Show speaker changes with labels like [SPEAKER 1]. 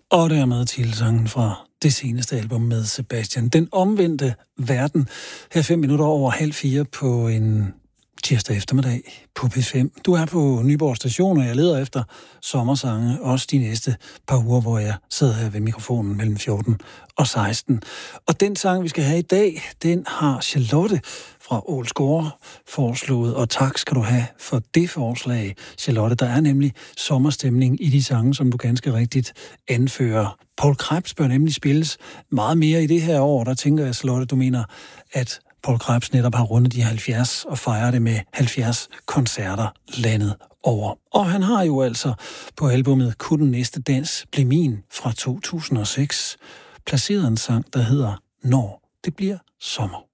[SPEAKER 1] Og dermed titelsangen fra det seneste album med Sebastian. Den omvendte verden. Her 5 minutter over 3:30 på en tirsdag eftermiddag på P5. Du er på Nyborg Station, og jeg leder efter sommersange. Også de næste par uger, hvor jeg sidder her ved mikrofonen mellem 14 og 16. Og den sang, vi skal have i dag, den har Charlotte fra Ålsgårde foreslået. Og tak skal du have for det forslag, Charlotte. Der er nemlig sommerstemning i de sange, som du ganske rigtigt anfører. Poul Krebs bør nemlig spilles meget mere i det her år. Der tænker jeg, Charlotte, du mener, at Poul Krebs netop har rundet de 70 og fejrer det med 70 koncerter landet over. Og han har jo altså på albumet Kunne den næste dans blive min fra 2006 placeret en sang, der hedder Når det bliver sommer.